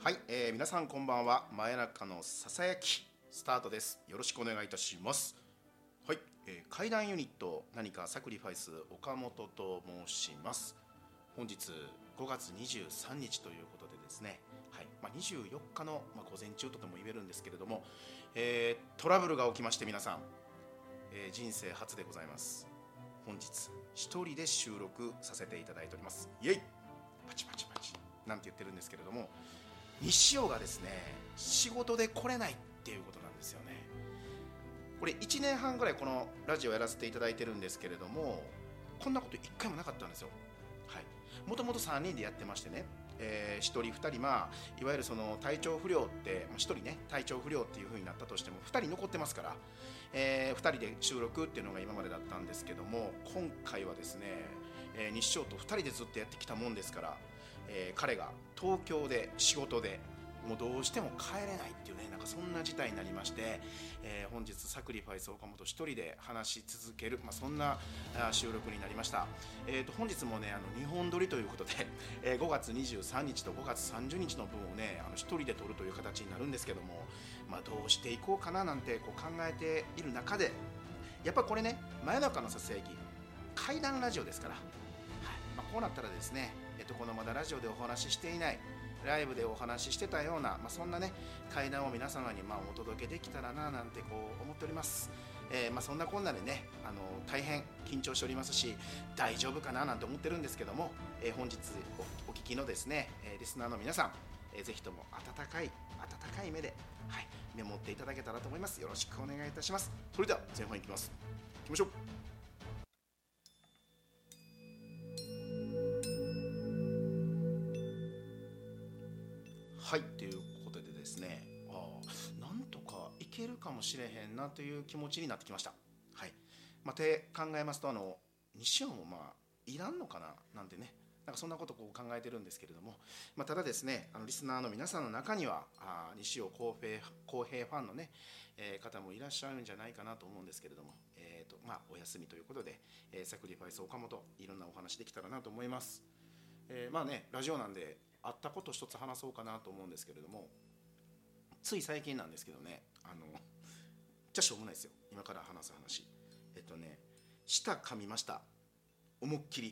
はい、皆さんこんばんは。真夜中のささやきスタートです。よろしくお願いいたします。はい、怪談ユニット何かサクリファイス岡本と申します。本日5月23日ということでですね、はい、24日の、午前中とでも言えるんですけれども、トラブルが起きまして皆さん、人生初でございます。本日一人で収録させていただいております。イエイパチパチパチなんて言ってるんですけれども、西尾がですね仕事で来れないっていうことなんですよね。これ1年半ぐらいこのラジオやらせていただいてるんですけれども、こんなこと1回もなかったんですよ。はい、もともと3人でやってましてね、1人2人、いわゆるその体調不良って、1人ね体調不良っていう風になったとしても2人残ってますから、2人で収録っていうのが今までだったんですけども、今回はですね、西尾と2人でずっとやってきたもんですから、彼が東京で仕事でもうどうしても帰れないっていうね、なんかそんな事態になりまして、本日サクリファイス岡本一人で話し続ける、そんな収録になりました。本日もね2本撮りということで、5月23日と5月30日の分をね一人で撮るという形になるんですけども、どうしていこうかななんてこう考えている中で、やっぱこれね真夜中のささやき怪談ラジオですから、こうなったらですね、このまだラジオでお話ししていないライブでお話ししてたような、そんなね怪談を皆様にお届けできたらななんてこう思っております。そんなこんなでね大変緊張しておりますし、大丈夫かななんて思ってるんですけども、本日お聞きのですねリスナーの皆さん、ぜひとも温かい目で、見守っていただけたらと思います。よろしくお願いいたします。それでは前半いきます。いきましょう。はい、ということでですね、なんとかいけるかもしれへんなという気持ちになってきました。はい、って考えますと、西尾もいらんのかななんてね、なんかそんなことを考えてるんですけれども、ただですね、リスナーの皆さんの中には西尾公平ファンのね、方もいらっしゃるんじゃないかなと思うんですけれども、お休みということで、サクリファイス岡本いろんなお話できたらなと思います。ラジオなんであったこと一つ話そうかなと思うんですけれども、つい最近なんですけどね、じゃしょうもないですよ今から話す話。舌噛みました、思いっきり。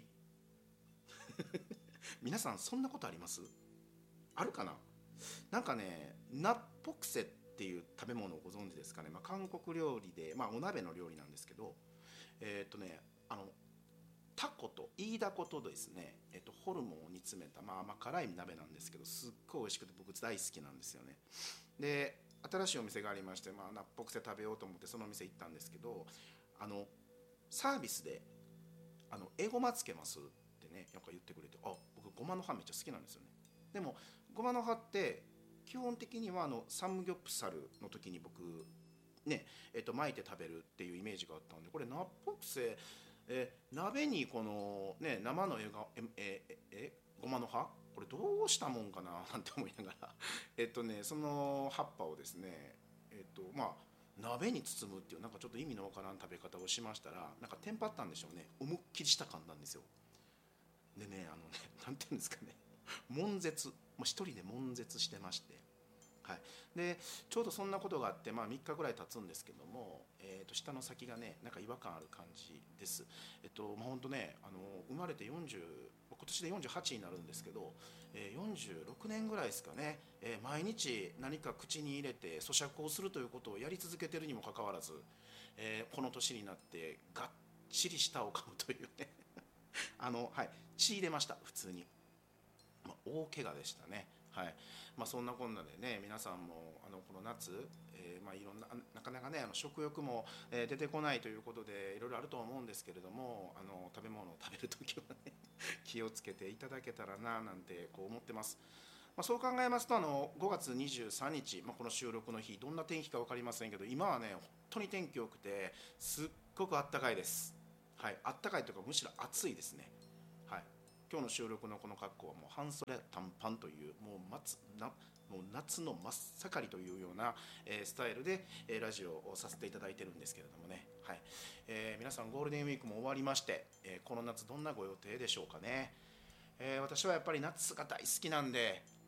皆さんそんなことあります？あるかな。なんかね、ナッポクセっていう食べ物をご存知ですかね。韓国料理で、お鍋の料理なんですけど、あのタコとイイダコとですね、ホルモンを煮詰めた、甘辛い鍋なんですけど、すっごい美味しくて僕大好きなんですよね。で新しいお店がありまして、ナッポクセ食べようと思ってその店行ったんですけど、あのサービスでエゴマつけますってねなんか言ってくれて、僕ごまの葉めっちゃ好きなんですよね。でもごまの葉って基本的にはサムギョプサルの時に僕ね、巻いて食べるっていうイメージがあったんで、これナッポクセ、鍋にこのね生のごまの葉、これどうしたもんかななんて思いながらその葉っぱをですね、鍋に包むっていうなんかちょっと意味のわからん食べ方をしましたら、なんかテンパったんでしょうね。思いっきり舌噛んだんですよ。でねなんていうんですかね、悶絶、一人で悶絶してまして、はい、でちょうどそんなことがあって、3日ぐらい経つんですけども、下の先がねなんか違和感ある感じです。本当ね生まれて40、今年で48になるんですけど、46年ぐらいですかね、毎日何か口に入れて咀嚼をするということをやり続けてるにもかかわらず、この年になってがっちり舌を噛むというね血入れました普通に。大怪我でしたね。はい。そんなこんなでね、皆さんもこの夏、いろんななかなかね食欲も、出てこないということでいろいろあると思うんですけれども、食べ物を食べるときはね気をつけていただけたらななんてこう思ってます。そう考えますと5月23日、この収録の日どんな天気か分かりませんけど、今はね本当に天気良くてすっごくあったかいです。はい、あったかいというかむしろ暑いですね。はい、今日の収録のこの格好はもう半袖短パンというもう夏の真っ盛りというような、スタイルで、ラジオをさせていただいてるんですけれどもね、はい。皆さんゴールデンウィークも終わりまして、この夏どんなご予定でしょうかね。私はやっぱり夏が大好きなんで、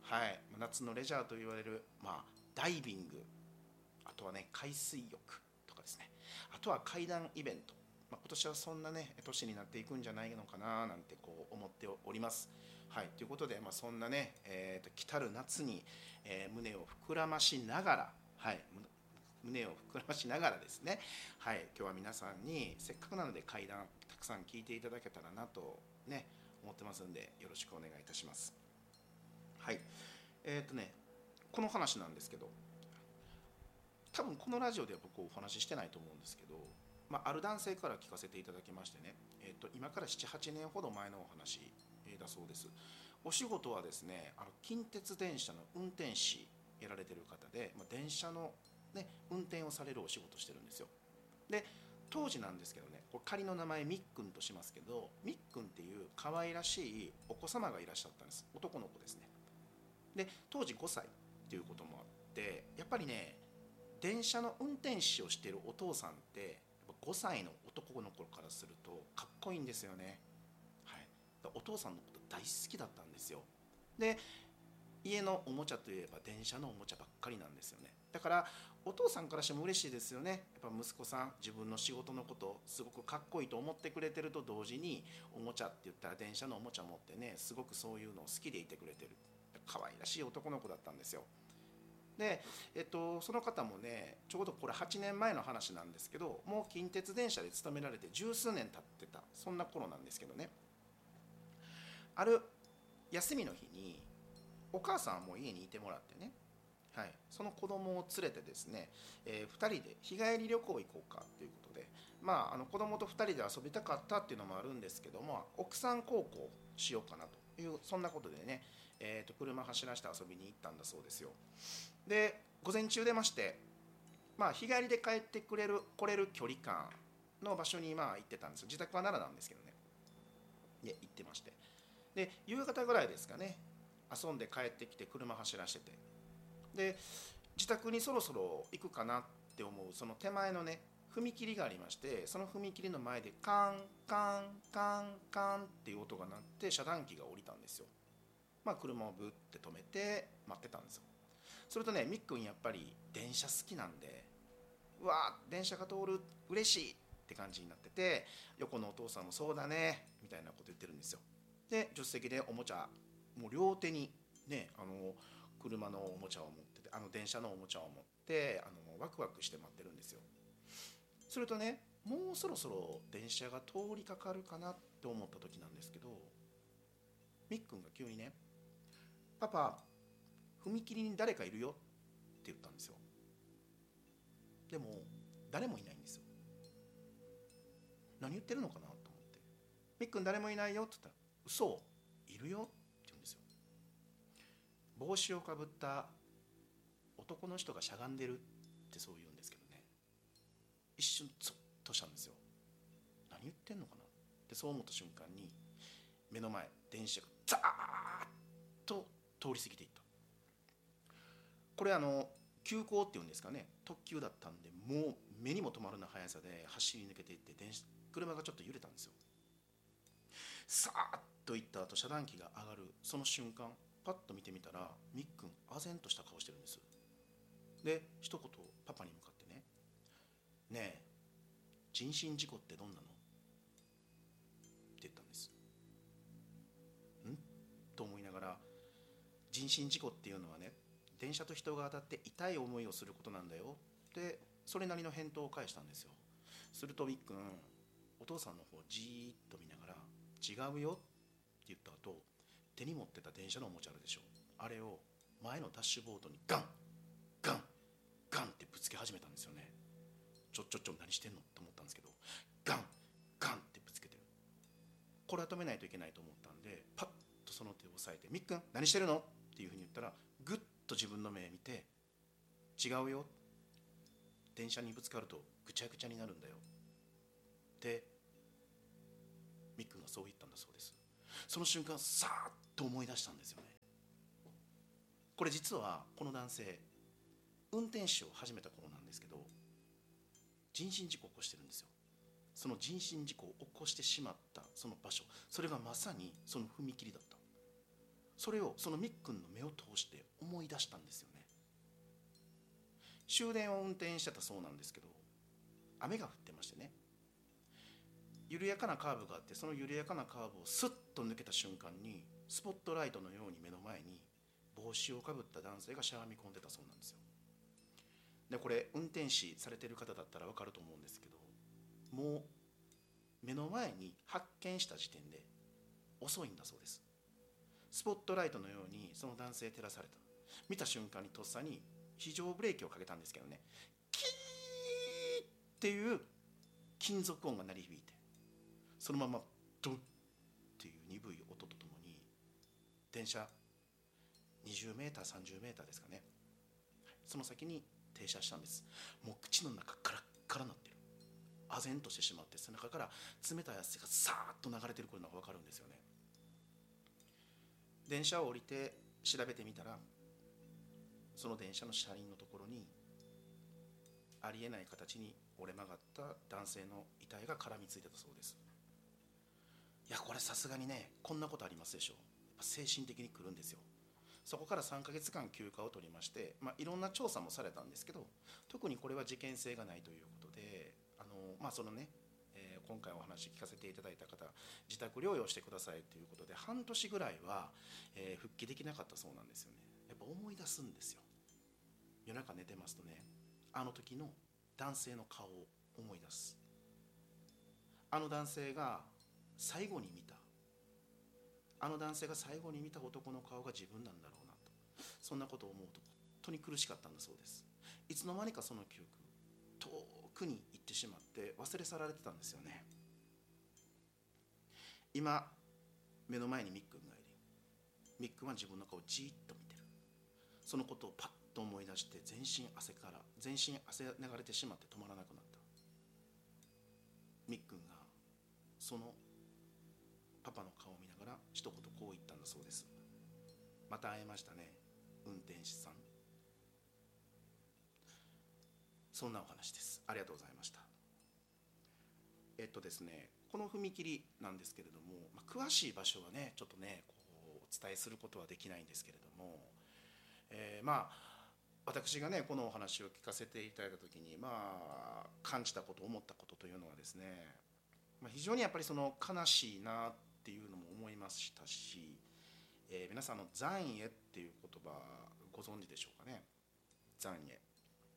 はい、夏のレジャーと言われる、ダイビング、あとはね海水浴とかですね、あとは怪談イベント、今年はそんなね年になっていくんじゃないのかななんてこう思っております。はい、ということで、そんなね、来たる夏に、胸を膨らましながら、はい、胸を膨らましながらですね、はい、今日は皆さんにせっかくなので怪談たくさん聞いていただけたらなとね思ってますんで、よろしくお願いいたします。はい、この話なんですけど、多分このラジオでは僕お話ししてないと思うんですけど、ある男性から聞かせていただきましてね、今から7、8年ほど前のお話だそうです。お仕事はですね、近鉄電車の運転士やられてる方で、電車の、ね、運転をされるお仕事してるんですよ。で当時なんですけどね、これ仮の名前みっくんとしますけど、みっくんっていう可愛らしいお子様がいらっしゃったんです。男の子ですね。で当時5歳っていうこともあって、やっぱりね電車の運転士をしているお父さんって5歳の男の子からするとかっこいいんですよね。はい、お父さんのこと大好きだったんですよ。で家のおもちゃといえば電車のおもちゃばっかりなんですよね。だからお父さんからしても嬉しいですよね。やっぱ息子さん自分の仕事のことすごくかっこいいと思ってくれてると同時に、おもちゃって言ったら電車のおもちゃ持ってね、すごくそういうのを好きでいてくれてる可愛らしい男の子だったんですよ。で、その方もね、ちょうどこれ8年前の話なんですけど、もう近鉄電車で勤められて十数年経ってた、そんな頃なんですけどね、ある休みの日にお母さんはもう家にいてもらってね、はい、その子供を連れてですね、2人で日帰り旅行行こうかということで、子供と2人で遊びたかったっていうのもあるんですけども、奥さん孝行しようかなという、そんなことでね、車走らせて遊びに行ったんだそうですよ。で午前中出まして、日帰りで帰って来れる距離感の場所に行ってたんですよ。自宅は奈良なんですけどね。で行ってまして、で夕方ぐらいですかね、遊んで帰ってきて車走らせてて、で自宅にそろそろ行くかなって思うその手前のね踏切がありまして、その踏切の前でカンカンカンカンっていう音が鳴って遮断機が下りたんですよ。車をブッて止めて待ってたんですよ。それとね、みっくんやっぱり電車好きなんで、うわー電車が通る嬉しいって感じになってて、横のお父さんもそうだねみたいなこと言ってるんですよ。で助手席でおもちゃ、もう両手にね車のおもちゃを持ってて、電車のおもちゃを持ってワクワクして待ってるんですよ。するとね、もうそろそろ電車が通りかかるかなって思った時なんですけど、みっくんが急にね、パパ踏切に誰かいるよって言ったんですよ。でも誰もいないんですよ。何言ってるのかなと思って、みっくん誰もいないよって言ったら、嘘、いるよって言うんですよ。帽子をかぶった男の人がしゃがんでるってそう言うんですけどね、一瞬ゾッとしたんですよ。何言ってんのかなってそう思った瞬間に、目の前電車がザーッと通り過ぎていった。これ急行っていうんですかね、特急だったんで、もう目にも留まるな速さで走り抜けていって、車がちょっと揺れたんですよ。さーっと行った後遮断機が上がるその瞬間、パッと見てみたらみっくん唖然とした顔してるんです。で一言パパに向かってね、ねえ人身事故ってどんなのって言ったんです。んと思いながら、人身事故っていうのはね、電車と人が当たって痛い思いをすることなんだよってそれなりの返答を返したんですよ。するとみっくんお父さんの方をじーっと見ながら、違うよって言った後、手に持ってた電車のおもちゃあるでしょ、あれを前のダッシュボードにガンガンガンってぶつけ始めたんですよね。ちょ何してんのって思ったんですけど、ガンガンってぶつけてる。これは止めないといけないと思ったんで、パッとその手を押さえて、みっくん何してるのっていうふうに言ったら、グッと自分の目見て、違うよ、電車にぶつかるとぐちゃぐちゃになるんだよってみっくんがそう言ったんだそうです。その瞬間さーっと思い出したんですよね。これ実はこの男性運転手を始めた頃なんですけど、人身事故を起こしてるんですよ。その人身事故を起こしてしまったその場所、それがまさにその踏切だった。 それをそのみっくんの目を通して思い出したんですよね。終電を運転してたそうなんですけど、雨が降ってましてね、緩やかなカーブがあって、その緩やかなカーブをスッと抜けた瞬間にスポットライトのように目の前に帽子をかぶった男性がしゃがみ込んでたそうなんですよ。でこれ運転士されてる方だったら分かると思うんですけど、もう目の前に発見した時点で遅いんだそうです。スポットライトのようにその男性照らされた。見た瞬間にとっさに非常ブレーキをかけたんですけどね、キーっていう金属音が鳴り響いて、そのままドンっていう鈍い音とともに電車20メーター30メーターですかね、その先に停車したんです。もう口の中カラッカラになってる、唖然としてしまって、背中から冷たい汗がさーっと流れてるのが分かるんですよね。電車を降りて調べてみたら、その電車の車輪のところにありえない形に折れ曲がった男性の遺体が絡みついてたそうです。いやこれさすがにね、こんなことありますでしょう。やっぱ精神的にくるんですよ。そこから3ヶ月間休暇を取りまして、いろんな調査もされたんですけど、特にこれは事件性がないということで、そのね、今回お話聞かせていただいた方、自宅療養してくださいということで半年ぐらいは、復帰できなかったそうなんですよね。やっぱ思い出すんですよ。夜中寝てますとね、あの時の男性の顔を思い出す。あの男性が最後に見た男の顔が自分なんだろうなと、そんなことを思うと本当に苦しかったんだそうです。いつの間にかその記憶遠くに行ってしまって忘れ去られてたんですよね。今目の前にみっくんがいる。みっくんは自分の顔をじーっと見てる。そのことをパッと思い出して、全身汗流れてしまって止まらなくなった。みっくんがそのパパの顔を見ながら一言こう言ったんだそうです。また会えましたね、運転手さん。そんなお話です。ありがとうございました。ですね、この踏切なんですけれども、詳しい場所はねちょっとねこうお伝えすることはできないんですけれども、私がねこのお話を聞かせていただいた時に感じたこと思ったことというのはですね、非常にやっぱりその悲しいなっていうのも思いましたし、皆さんの残影っていう言葉ご存知でしょうかね。残影、やっ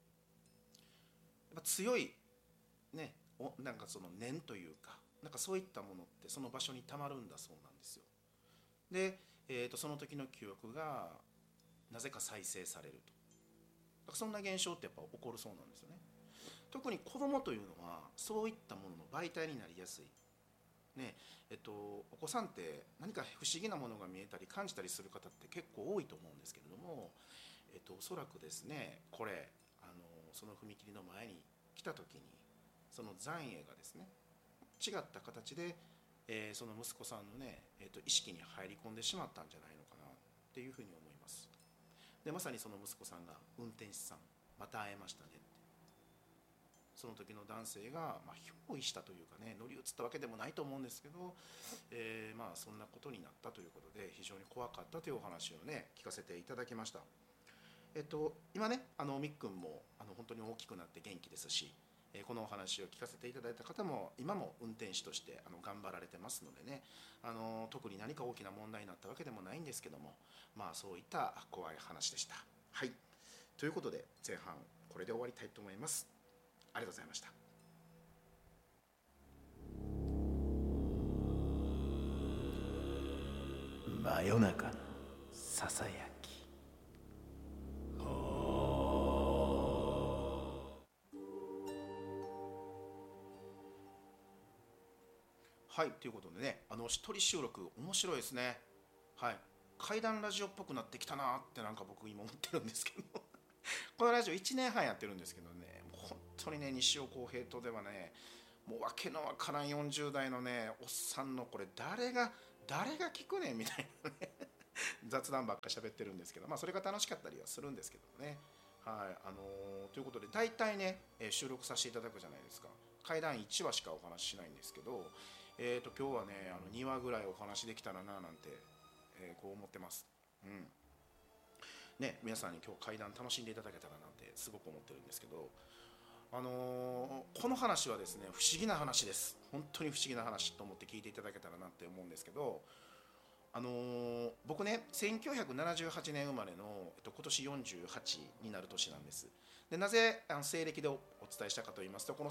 ぱ強いね、なんかその念というか、なんかそういったものってその場所にたまるんだそうなんですよ。で、その時の記憶がなぜか再生されると、そんな現象ってやっぱ起こるそうなんですよね。特に子供というのはそういったものの媒体になりやすいね。お子さんって何か不思議なものが見えたり感じたりする方って結構多いと思うんですけれども、おそらくですね、これその踏切の前に来た時にその残影がですね違った形で、その息子さんのね、意識に入り込んでしまったんじゃないのかなっていうふうに思います。でまさにその息子さんが運転手さんまた会えましたねって、その時の男性が、憑依したというかね、乗り移ったわけでもないと思うんですけど、そんなことになったということで非常に怖かったというお話をね聞かせていただきました。今ねみっくんも本当に大きくなって元気ですし、このお話を聞かせていただいた方も今も運転手として頑張られてますのでね、特に何か大きな問題になったわけでもないんですけども、そういった怖い話でした。はい、ということで前半これで終わりたいと思います。ありがとうございました。 真夜中のささやき。 はい、ということでね、一人収録面白いですね。はい、怪談ラジオっぽくなってきたなってなんか僕今思ってるんですけどこのラジオ1年半やってるんですけどね、もう本当にね西尾康平とではね、もうわけのわからん40代のねおっさんのこれ誰が聞くねんみたいなね雑談ばっか喋ってるんですけど、それが楽しかったりはするんですけどね。はい、ということで大体ね、収録させていただくじゃないですか。怪談1話しかお話ししないんですけど、今日はね2話ぐらいお話できたらななんて、こう思ってます。 うんね、皆さんに今日会談楽しんでいただけたらなってすごく思ってるんですけど、この話はですね不思議な話です。本当に不思議な話と思って聞いていただけたらなって思うんですけど、僕ね1978年生まれの、今年48になる年なんです。でなぜ西暦でお伝えしたかと言いますと、この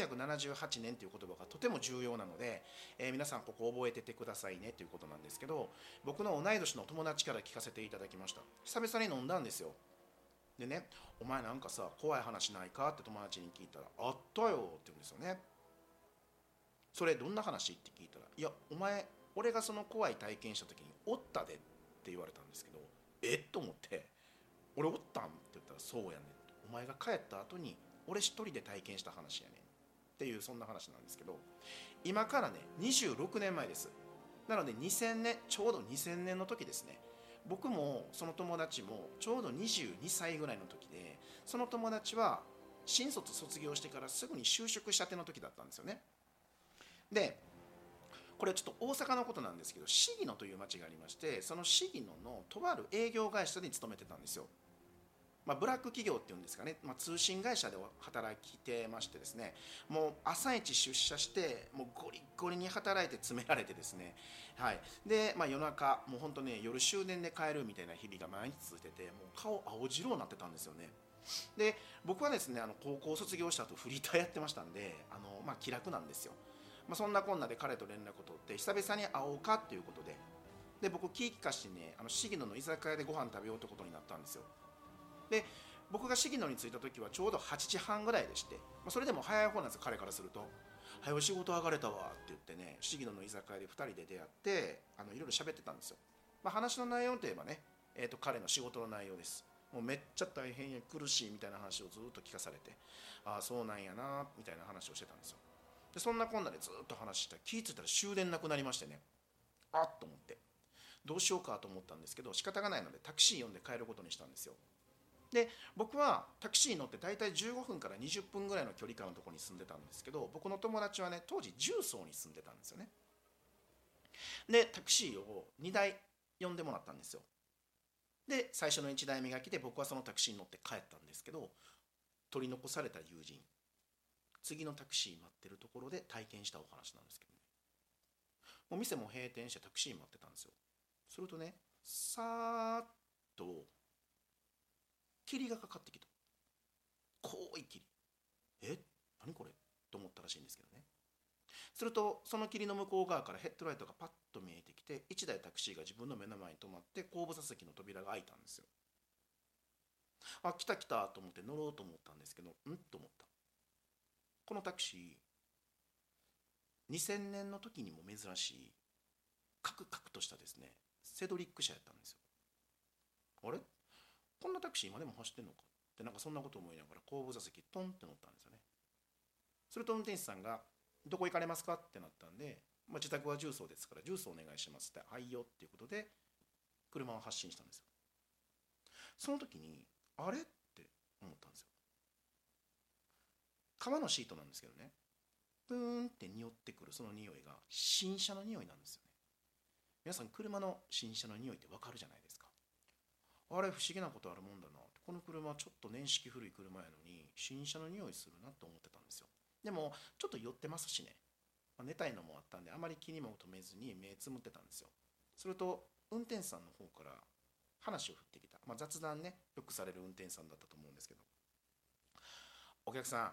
1978年という言葉がとても重要なので、皆さんここ覚えててくださいねということなんですけど、僕の同い年の友達から聞かせていただきました。久々に飲んだんですよ。でね、お前なんかさ怖い話ないかって友達に聞いたら、あったよって言うんですよね。それどんな話って聞いたら、いやお前、俺がその怖い体験した時におったでって言われたんですけど、えっと思って、俺おったんって言ったら、そうやねん、お前が帰った後に俺一人で体験した話やねんっていう、そんな話なんですけど、今からね26年前です。なので2000年、ちょうど2000年の時ですね。僕もその友達もちょうど22歳ぐらいの時で、その友達は新卒卒業してからすぐに就職したての時だったんですよね。でこれちょっと大阪のことなんですけど、鴫野という町がありまして、その鴫野のとある営業会社に勤めてたんですよ。ブラック企業っていうんですかね、通信会社で働いてましてですね、もう朝一出社してもうゴリゴリに働いて詰められてですね、はい、で、夜中もう本当ね夜終電で帰るみたいな日々が毎日続いてて、もう顔青白になってたんですよね。で僕はですね高校卒業した後フリーターやってましたんで、気楽なんですよ。そんなこんなで彼と連絡を取って久々に会おうかということで、僕気利かしてね鴫野の居酒屋でご飯食べようってことになったんですよ。で僕が鴫野に着いた時はちょうど8時半ぐらいでして、それでも早い方なんですよ、彼からすると。早う仕事上がれたわって言ってね、鴫野の居酒屋で2人で出会っていろいろ喋ってたんですよ。話の内容といえばね、彼の仕事の内容です。もうめっちゃ大変や苦しいみたいな話をずっと聞かされて、ああそうなんやなみたいな話をしてたんですよ。でそんなこんなでずっと話したら、気付いたら終電なくなりましてね、あっと思ってどうしようかと思ったんですけど、仕方がないのでタクシー呼んで帰ることにしたんですよ。で僕はタクシーに乗って大体15分から20分ぐらいの距離感のところに住んでたんですけど、僕の友達はね当時重曹に住んでたんですよね。でタクシーを2台呼んでもらったんですよ。で最初の1台目が来て、僕はそのタクシーに乗って帰ったんですけど、取り残された友人、次のタクシー待ってるところで体験したお話なんですけどね。もう店も閉店してタクシー待ってたんですよ。するとね、さーっと霧がかかってきた。濃い霧。何これと思ったらしいんですけどね。するとその霧の向こう側からヘッドライトがパッと見えてきて、1台タクシーが自分の目の前に止まって、後部座席の扉が開いたんですよ。あ、来た来たと思って乗ろうと思ったんですけど、と思った。このタクシー2000年の時にも珍しいカクカクとしたですねセドリック車やったんですよ。あれ、こんなタクシー今でも走ってんのかって、そんなこと思いながら後部座席トンって乗ったんですよね。すると運転手さんがどこ行かれますかってなったんで、自宅は重曹ですから重曹お願いしますって、はいよっていうことで車を発進したんですよ。その時にあれって思ったんですよ。革のシートなんですけどね、プーンって匂ってくるその匂いが新車の匂いなんですよね。皆さん車の新車の匂いってわかるじゃないですか。あれ不思議なことあるもんだな、この車ちょっと年式古い車やのに新車の匂いするなと思ってたんですよ。でもちょっと酔ってますしね、寝たいのもあったんであまり気にも留めずに目つむってたんですよ。すると運転手さんの方から話を振ってきた、雑談ねよくされる運転手さんだったと思うんですけど、お客さん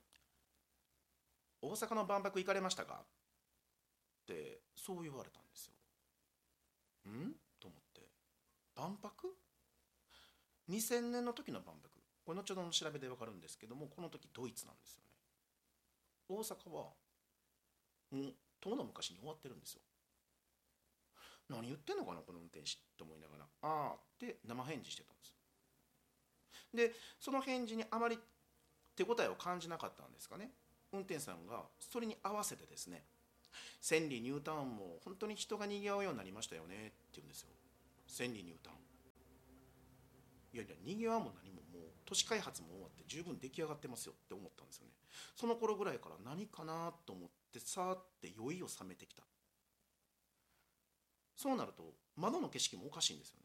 大阪の万博行かれましたかってそう言われたんですよ。と思って、万博2000年の時の万博、これ後ほどの調べで分かるんですけども、この時ドイツなんですよね。大阪はもう遠の昔に終わってるんですよ。何言ってんのかなこの運転手と思いながら、ああって生返事してたんです。でその返事にあまり手応えを感じなかったんですかね。運転手さんがそれに合わせてですね、千里ニュータウンも本当に人が賑わうようになりましたよねって言うんですよ。千里ニュータウン、いやいや賑わうも何ももう都市開発も終わって十分出来上がってますよって思ったんですよね。その頃ぐらいから何かなと思ってさーって酔いを冷めてきた。そうなると窓の景色もおかしいんですよね。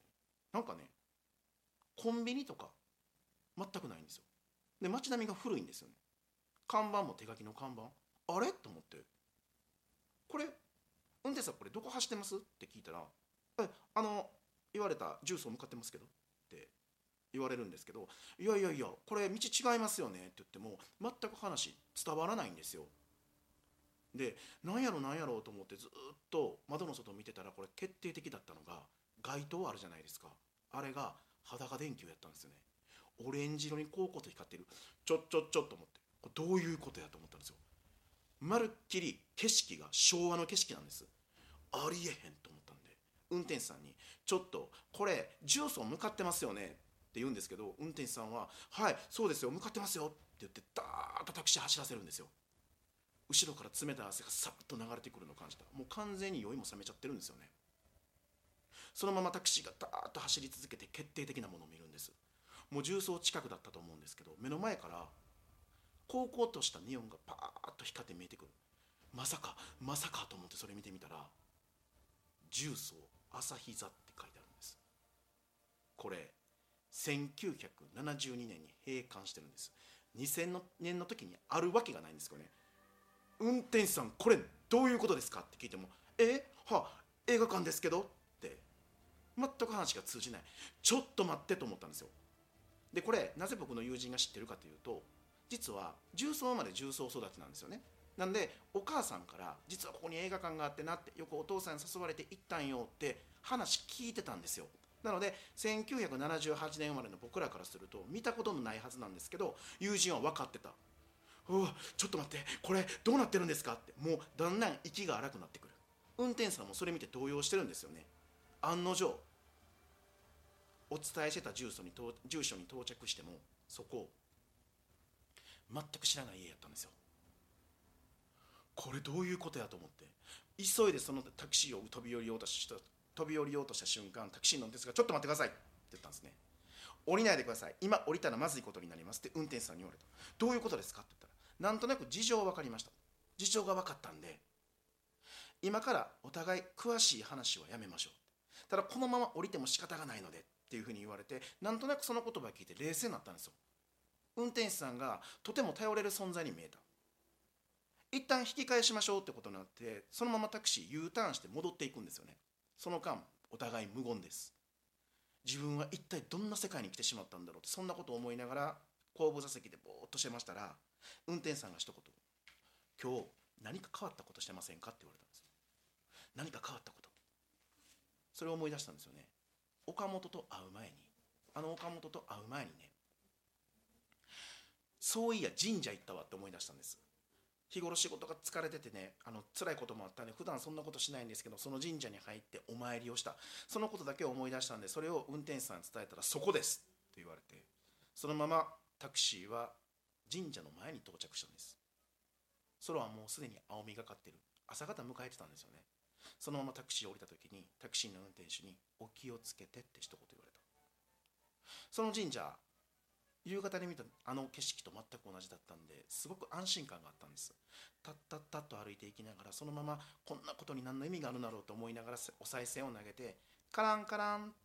なんかね、コンビニとか全くないんですよ。で、街並みが古いんですよね。看板も手書きの看板。あれと思って、これ運転手さんこれどこ走ってますって聞いたら、え言われたジュースを向かってますけどって言われるんですけど、いやいやいやこれ道違いますよねって言っても全く話伝わらないんですよ。で、なんやろなんやろうと思ってずっと窓の外を見てたら、これ決定的だったのが街灯あるじゃないですか。あれが裸電球やったんですよね。オレンジ色にこうこと光ってる。ちょと思って、これどういうことやと思ったんですよ。まるっきり景色が昭和の景色なんです。ありえへんと思ったんで、運転手さんに「ちょっとこれジュースを向かってますよね」って言うんですけど、運転手さんは「はいそうですよ向かってますよ」って言ってダーッとタクシー走らせるんですよ。後ろから冷たい汗がさっと流れてくるのを感じた。もう完全に酔いも冷めちゃってるんですよね。そのままタクシーがダーッと走り続けて決定的なものを見るんです。もう重曹近くだったと思うんですけど、目の前から高校としたネオンがパーッと光って見えてくる。まさかまさかと思ってそれ見てみたら、重曹朝日座って書いてあるんです。これ1972年に閉館してるんです。2000年の時にあるわけがないんですよね。運転手さんこれどういうことですかって聞いても、映画館ですけどって全く話が通じない。ちょっと待ってと思ったんですよ。でこれなぜ僕の友人が知ってるかというと、実は重曹生まれ重曹育ちなんですよね。なんでお母さんから実はここに映画館があってなって、よくお父さんに誘われて行ったんよって話聞いてたんですよ。なので1978年生まれの僕らからすると見たことのないはずなんですけど、友人は分かってた。うわちょっと待ってこれどうなってるんですかって、もうだんだん息が荒くなってくる。運転手さんもそれ見て動揺してるんですよね。案の定お伝えしてた住所に到着しても、そこ全く知らない家やったんですよ。これどういうことやと思って、急いでそのタクシーを飛び降りようとした瞬間、タクシーの運転手が「ちょっと待ってください」って言ったんですね。降りないでください、今降りたらまずいことになりますって運転手さんに言われた。どういうことですかって言ったら、なんとなく事情は分かりました。事情が分かったんで今からお互い詳しい話はやめましょう、ただこのまま降りても仕方がないのでっていうふうに言われて、なんとなくその言葉を聞いて冷静になったんですよ。運転手さんがとても頼れる存在に見えた。一旦引き返しましょうってことになって、そのままタクシー U ターンして戻っていくんですよね。その間お互い無言です。自分は一体どんな世界に来てしまったんだろうって、そんなことを思いながら後部座席でぼーっとしてましたら、運転手さんが一言「今日何か変わったことしてませんか?」って言われたんです。何か変わったこと、それを思い出したんですよね。岡本と会う前に、岡本と会う前にね、そういや神社行ったわって思い出したんです。日頃仕事が疲れててね、辛いこともあったんで普段そんなことしないんですけど、その神社に入ってお参りをした、そのことだけを思い出したんで、それを運転手さんに伝えたらそこですって言われて、そのままタクシーは神社の前に到着したんです。空はもうすでに青みがかってる。朝方迎えてたんですよね。そのままタクシーを降りた時にタクシーの運転手に「お気をつけて」って一言言われた。その神社、夕方に見たあの景色と全く同じだったんで、すごく安心感があったんです。たったったっと歩いていきながら、そのままこんなことに何の意味があるんだろうと思いながらお賽銭を投げて、カランカラン、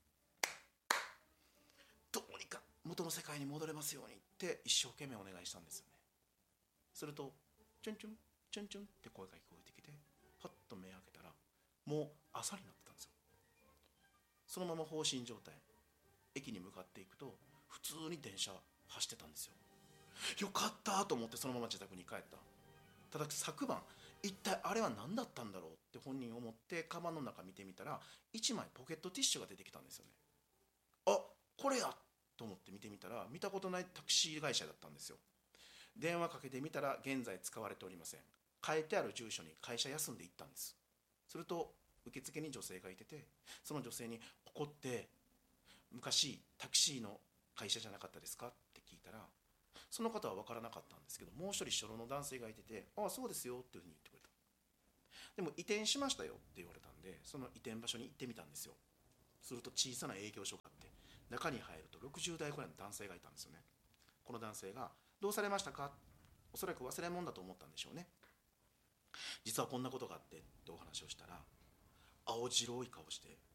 どうにか元の世界に戻れますようにって一生懸命お願いしたんですよね。するとチュンチュンチュンチュンって声が聞こえてきて、パッと目を開けたらもう朝になってたんですよ。そのまま放心状態、駅に向かっていくと普通に電車走ってたんですよ。よかったと思ってそのまま自宅に帰った。ただ昨晩一体あれは何だったんだろうって本人思ってカバンの中見てみたら、1枚ポケットティッシュが出てきたんですよね。あ、これやと思って見てみたら、見たことないタクシー会社だったんですよ。電話かけてみたら現在使われておりません。書いてある住所に会社休んで行ったんです。すると受付に女性がいてて、その女性に「ここって昔タクシーの会社じゃなかったですか?」って聞いたら、その方は分からなかったんですけど、もう一人初老の男性がいてて「ああそうですよ」っていうふうに言ってくれた。でも移転しましたよって言われたんで、その移転場所に行ってみたんですよ。すると小さな営業所があって、中に入ると60代くらいの男性がいたんですよね。この男性が「どうされましたか?」、おそらく忘れ物だと思ったんでしょうね。実はこんなことがあってってお話をしたら、青白い顔して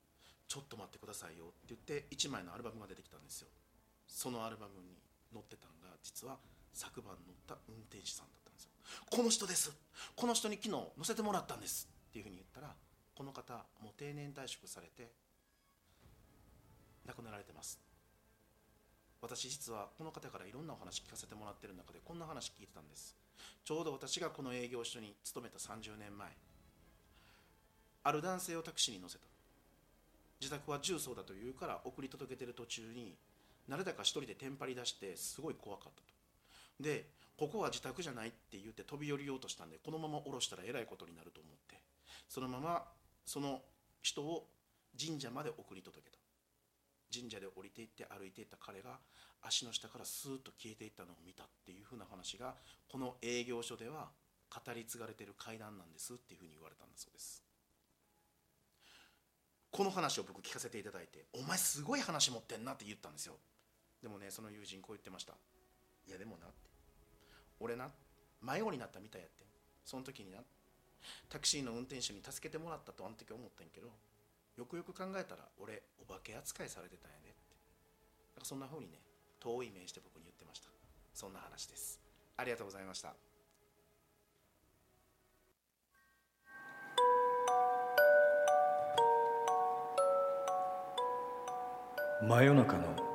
ちょっと待ってくださいよって言って1枚のアルバムが出てきたんですよ。そのアルバムに載ってたのが実は昨晩乗った運転手さんだったんですよ。この人です、この人に昨日乗せてもらったんですっていうふうに言ったら、この方もう定年退職されて亡くなられてます。私実はこの方からいろんなお話聞かせてもらってる中でこんな話聞いてたんです。ちょうど私がこの営業所に勤めた30年前、ある男性をタクシーに乗せた。自宅は重曹だというから送り届けてる途中に誰だか一人でテンパり出してすごい怖かったと。でここは自宅じゃないって言って飛び降りようとしたんで、このまま降ろしたらえらいことになると思ってそのままその人を神社まで送り届けた。神社で降りていって歩いていった彼が足の下からスーッと消えていったのを見たっていう風な話がこの営業所では語り継がれている怪談なんですっていう風に言われたんだそうです。この話を僕聞かせていただいて、お前すごい話持ってんなって言ったんですよ。でもね、その友人こう言ってました。いやでもなって、俺な迷子になったみたいやってん。その時になタクシーの運転手に助けてもらったとあの時思ったんやけど、よくよく考えたら俺お化け扱いされてたんやでって。なんかそんな風にね、遠い目して僕に言ってました。そんな話です。ありがとうございました。 真夜中の